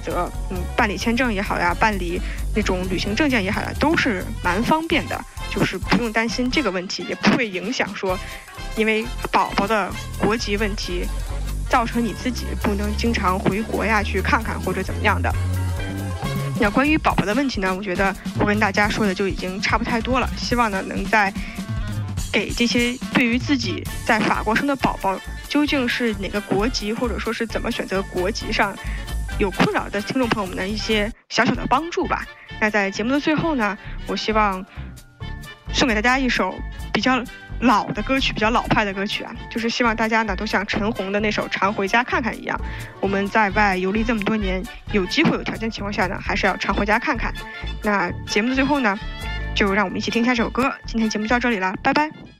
择，办理签证也好呀，办理那种旅行证件也好呀，都是蛮方便的，就是不用担心这个问题，也不会影响说因为宝宝的国籍问题造成你自己不能经常回国呀去看看或者怎么样的。那关于宝宝的问题呢，我觉得我跟大家说的就已经差不太多了，希望呢能在给这些对于自己在法国生的宝宝究竟是哪个国籍或者说是怎么选择国籍上有困扰的听众朋友们的一些小小的帮助吧。那在节目的最后呢，我希望送给大家一首比较老的歌曲，比较老派的歌曲啊，就是希望大家呢都像陈红的那首《常回家看看》一样，我们在外游历这么多年，有机会有条件情况下呢，还是要常回家看看。那节目的最后呢，就让我们一起听一下这首歌。今天节目就到这里了，拜拜。